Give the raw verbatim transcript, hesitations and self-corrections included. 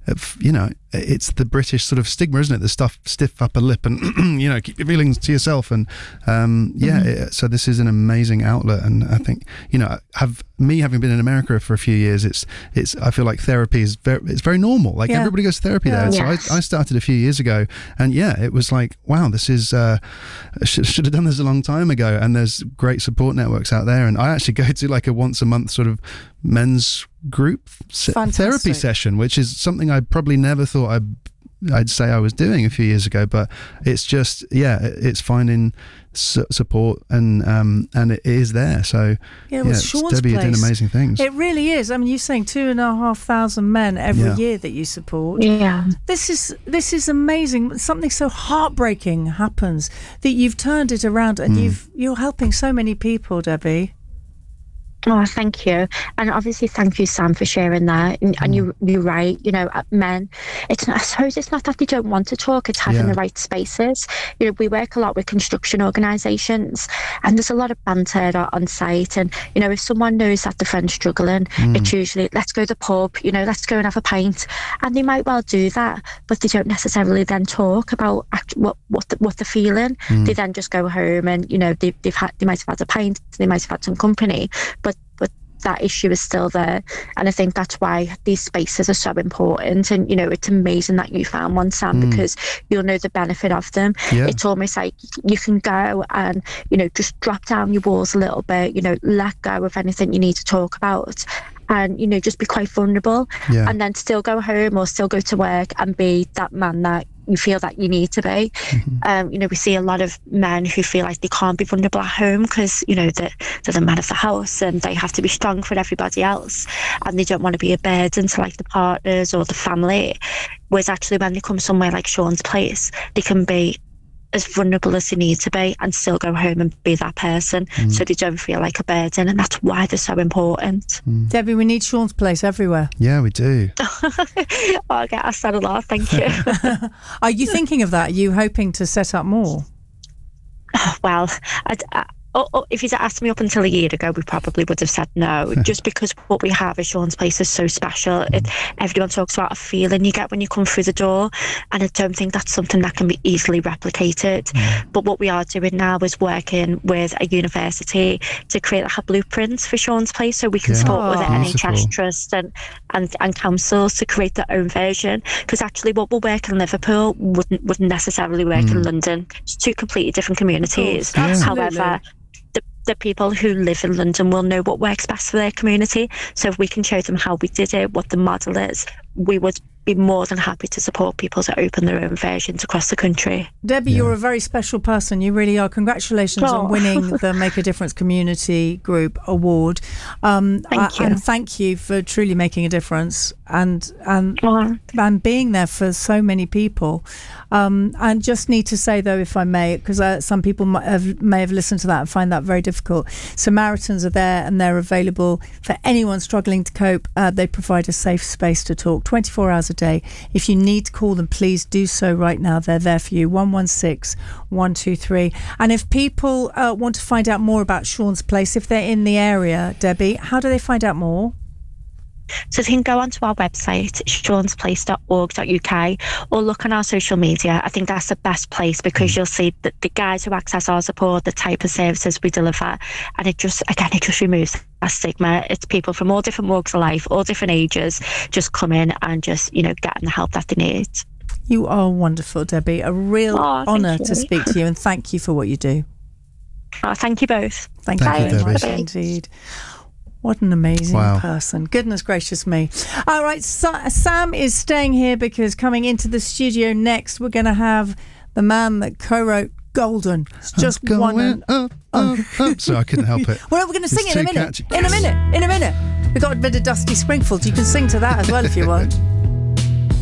you know, it's the British sort of stigma, isn't it? The stuff, stiff upper lip, and you know, keep your feelings to yourself. And um, yeah, mm-hmm. it, so this is an amazing outlet, and I think, you know, have me having been in America for a few years, it's it's I feel like therapy is very it's very normal. Like yeah. everybody goes to therapy yeah. there. So yes. I, I started a few years ago, and yeah, it was like, wow, this is uh, should, should have done this a long time ago. And there's great support networks out there, and I actually go to like a once a month sort of men's group se- therapy session, which is something I probably never thought I'd, I'd say I was doing a few years ago, but it's just, yeah, it's finding su- support and um, and it is there. So yeah, well, yeah Sean's Debbie, you're place, doing amazing things. It really is. I mean, you're saying two and a half thousand men every yeah. year that you support. Yeah, this is this is amazing. Something so heartbreaking happens that you've turned it around, and mm. you've you're helping so many people, Debbie. Oh, thank you. And obviously thank you, Sam, for sharing that. And, and you, you're right, you know, men, it's not, I suppose it's not that they don't want to talk, it's having yeah. the right spaces. You know, we work a lot with construction organisations, and there's a lot of banter on site. And, you know, if someone knows that the friend's struggling, mm. it's usually, let's go to the pub, you know, let's go and have a pint. And they might well do that, but they don't necessarily then talk about act- what what, the, what they're feeling. Mm. They then just go home and, you know, they, they've had, they might have had a pint, they might have had some company, but but that issue is still there. And I think that's why these spaces are so important. And, you know, it's amazing that you found one, Sam, mm. because you'll know the benefit of them. Yeah. It's almost like you can go and, you know, just drop down your walls a little bit, you know, let go of anything you need to talk about. And, you know, just be quite vulnerable yeah. and then still go home or still go to work and be that man that you feel that you need to be. Mm-hmm. Um, you know, we see a lot of men who feel like they can't be vulnerable at home because, you know, they're, they're the man of the house and they have to be strong for everybody else, and they don't want to be a burden to like the partners or the family. Whereas actually when they come somewhere like Sean's Place, they can be as vulnerable as they need to be and still go home and be that person mm. so they don't feel like a burden, and that's why they're so important. Mm. Debbie, we need Sean's Place everywhere. Yeah, we do. oh, I get asked that a lot, thank you. Are you thinking of that? Are you hoping to set up more? Well, I, I, oh, oh, if you'd asked me up until a year ago, we probably would have said no, just because what we have at Sean's Place is so special. It, everyone talks about a feeling you get when you come through the door, and I don't think that's something that can be easily replicated. Mm. But what we are doing now is working with a university to create like a blueprint for Sean's Place, so we can yeah. support oh, with the N H S Trust and, and, and councils to create their own version. Because actually what will work in Liverpool wouldn't, wouldn't necessarily work mm. in London. It's two completely different communities. Yeah. However, the people who live in London will know what works best for their community. So if we can show them how we did it, what the model is, we would be more than happy to support people to open their own versions across the country. Debbie, yeah. you're a very special person. You really are. Congratulations oh. on winning the Make a Difference Community Group Award. Um, thank you. And thank you for truly making a difference and and, oh. and being there for so many people. Um, and just need to say, though, if I may, because uh, some people might have, may have listened to that and find that very difficult. Samaritans are there and they're available for anyone struggling to cope. Uh, they provide a safe space to talk twenty-four hours a day. If you need to call them, please do so right now. They're there for you. one one six, one two three. And if people uh, want to find out more about Sean's Place, if they're in the area, Debbie, how do they find out more? So they can go onto our website, seans place dot org dot U K, or look on our social media. I think that's the best place, because you'll see that the guys who access our support, the type of services we deliver, and it just, again, it just removes that stigma. It's people from all different walks of life, all different ages, just come in and just, you know, getting the help that they need. You are wonderful, Debbie. A real oh, honour to speak to you, and thank you for what you do. Oh, thank you both. Thank, thank you very much Debbie. indeed. What an amazing wow. person. Goodness gracious me. All right, so, Sam is staying here because coming into the studio next, we're going to have the man that co-wrote Golden. It's just I'm one. And, up, up, up. So I couldn't help it. Well, we're going to sing it's in a minute. Catchy. In a minute. In a minute. We've got a bit of Dusty Springfield. You can sing to that as well if you want.